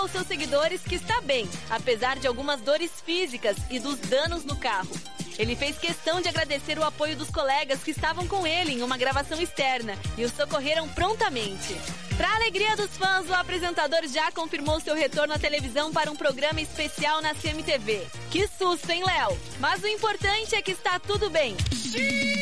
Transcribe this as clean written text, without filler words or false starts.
aos seus seguidores que está bem, apesar de algumas dores físicas e dos danos no carro. Ele fez questão de agradecer o apoio dos colegas que estavam com ele em uma gravação externa e o socorreram prontamente. Para alegria dos fãs, o apresentador já confirmou seu retorno à televisão para um programa especial na CMTV. Que susto, hein, Léo? Mas o importante é que está tudo bem.